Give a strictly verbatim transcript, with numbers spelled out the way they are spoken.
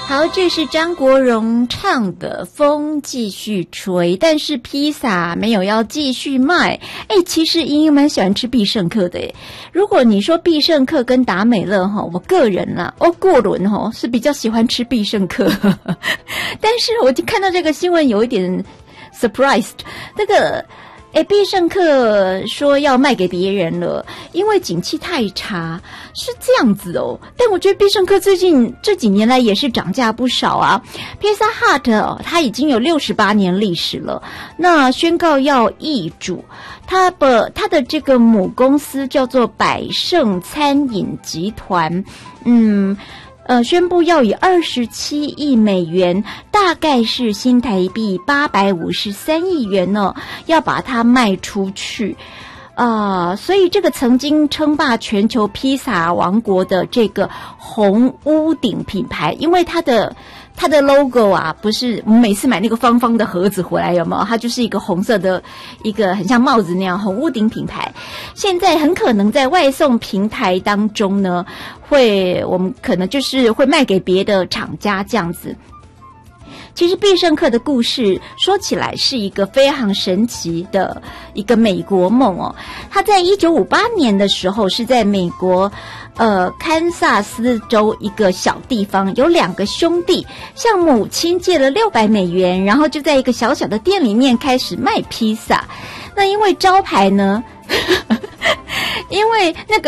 好，这是张国荣唱的《风继续吹》，但是披萨没有要继续卖。哎，其实莹莹蛮喜欢吃必胜客的耶。如果你说必胜客跟达美乐哈，我个人啦，我个人哈是比较喜欢吃必胜客，但是我就看到这个新闻有一点 surprised， 那个。哎，必胜客说要卖给别人了，因为景气太差，是这样子哦。但我觉得必胜客最近这几年来也是涨价不少啊。Pizza Hut 哦，它已经有六十八年历史了，那宣告要易主，它的它的这个母公司叫做百胜餐饮集团，嗯。呃，宣布要以二十七亿美元，大概是新台币八百五十三亿元呢，要把它卖出去。啊、呃，所以这个曾经称霸全球披萨王国的这个红屋顶品牌，因为它的它的 logo 啊，不是我们每次买那个方方的盒子回来有没有？它就是一个红色的一个很像帽子那样红屋顶品牌。现在很可能在外送平台当中呢，会我们可能就是会卖给别的厂家这样子。其实必胜客的故事说起来是一个非常神奇的一个美国梦哦。他在一九五八年的时候是在美国呃堪萨斯州一个小地方，有两个兄弟向母亲借了六百美元，然后就在一个小小的店里面开始卖披萨。那因为招牌呢因为那个